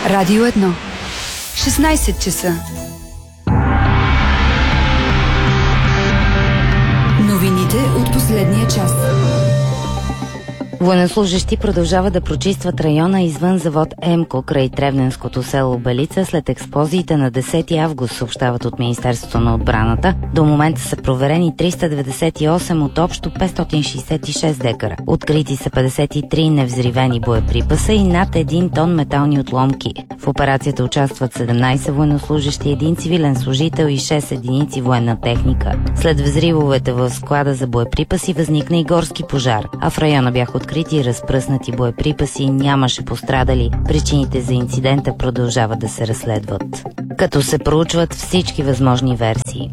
Радио 1. 16 часа. Новините от последния час. Военнослужещи продължават да прочистват района извън завод ЕМКО край Тревненското село Белица след експлозиите на 10 август, съобщават от Министерството на отбраната. До момента са проверени 398 от общо 566 декара. Открити са 53 невзривени боеприпаса и над 1 тон метални отломки. В операцията участват 17 военнослужещи, 1 цивилен служител и 6 единици военна техника. След взривовете в склада за боеприпаси възникна и горски пожар, а в района бяха открити разпръснати боеприпаси, нямаше пострадали. Причините за инцидента продължават да се разследват, като се проучват всички възможни версии.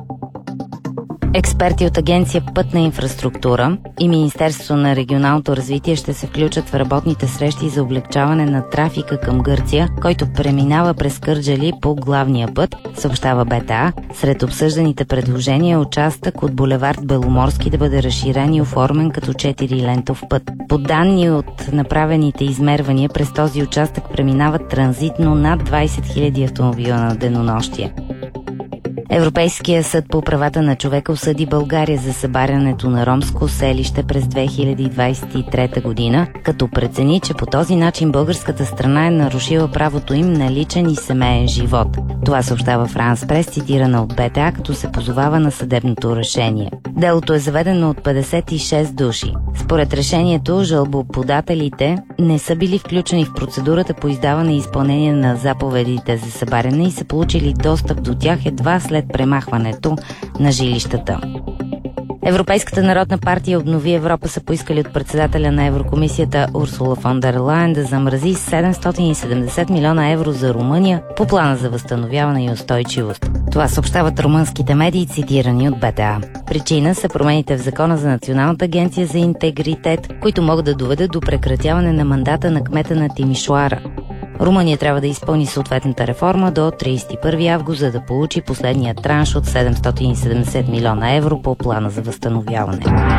Експерти от Агенция Пътна инфраструктура и Министерството на регионалното развитие ще се включат в работните срещи за облекчаване на трафика към Гърция, който преминава през Кърджали по главния път, съобщава БТА. Сред обсъжданите предложения е участък от булевард Беломорски да бъде разширен и оформен като 4-лентов път. По данни от направените измервания, през този участък преминават транзитно над 20 000 автомобила на денонощие. Европейския съд по правата на човека осъди България за събарянето на ромско селище през 2023 година, като прецени, че по този начин българската страна е нарушила правото им на личен и семеен живот. Това съобщава Франс Прес, цитирана от БТА, като се позовава на съдебното решение. Делото е заведено от 56 души. Според решението, жалбоподателите не са били включени в процедурата по издаване и изпълнение на заповедите за събаряне и са получили достъп до тях едва след премахването на жилищата. Европейската народна партия Обнови Европа са поискали от председателя на Еврокомисията Урсула фон дер Лайен да замрази 770 милиона евро за Румъния по плана за възстановяване и устойчивост. Това съобщават румънските медии, цитирани от БТА. Причина са промените в закона за Националната агенция за интегритет, които могат да доведат до прекратяване на мандата на кмета на Тимишоара. Румъния трябва да изпълни съответната реформа до 31 август, за да получи последния транш от 770 милиона евро по плана за възстановяване.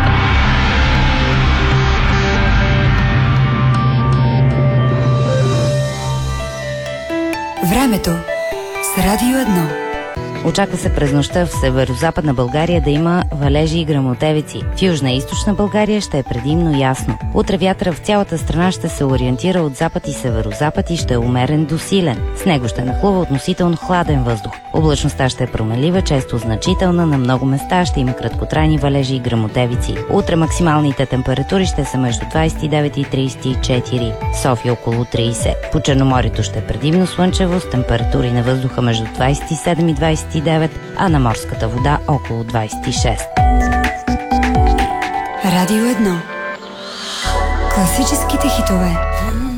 Времето с Радио 1. Очаква се през нощта в северо-западна България да има валежи и гръмотевици. В южна и източна България ще е предимно ясно. Утре вятъра в цялата страна ще се ориентира от запад и северо-запад и ще е умерен до силен. С него ще нахлува относително хладен въздух. Облачността ще е променлива, често значителна, на много места ще има краткотрайни валежи и гръмотевици. Утре максималните температури ще са между 29 и 34, София около 30. По Черноморието ще е предимно слънчево с температури на въздуха между 27 и 29, а на морската вода около 26. Радио 1. Класическите хитове.